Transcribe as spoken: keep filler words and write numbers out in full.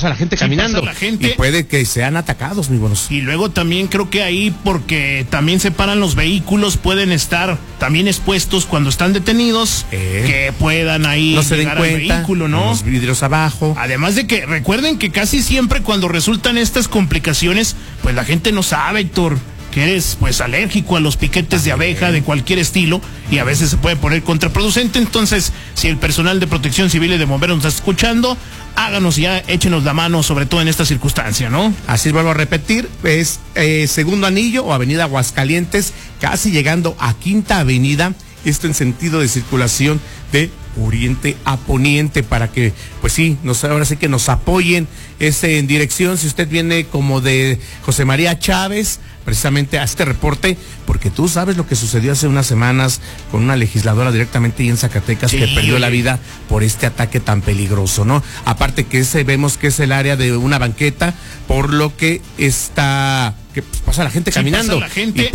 pasa la gente sí caminando. pasa la gente. Y puede que sean atacados, muy buenos. Y luego también creo que ahí, porque también se paran los vehículos, pueden estar también expuestos cuando están detenidos, eh, que puedan ahí no se den cuenta, al vehículo, ¿no? Los vidrios abajo. Además de que recuerden que casi siempre cuando resultan estas complicaciones, pues la gente no sabe, Héctor, que eres pues alérgico a los piquetes de abeja de cualquier estilo y a veces se puede poner contraproducente. Entonces, si el personal de Protección Civil y de bomberos nos está escuchando, háganos ya, échenos la mano, sobre todo en esta circunstancia, ¿no? Así vuelvo a repetir, es eh, Segundo Anillo o Avenida Aguascalientes, casi llegando a Quinta Avenida, esto en sentido de circulación de oriente a poniente, para que, pues sí, nos, ahora sí que nos apoyen este, en dirección, si usted viene como de José María Chávez, precisamente a este reporte, porque tú sabes lo que sucedió hace unas semanas con una legisladora directamente ahí en Zacatecas, sí, que perdió oye. la vida por este ataque tan peligroso, ¿no? Aparte que ese vemos que es el área de una banqueta, por lo que está, que pues, pasa la gente sí, caminando. Pasa la gente.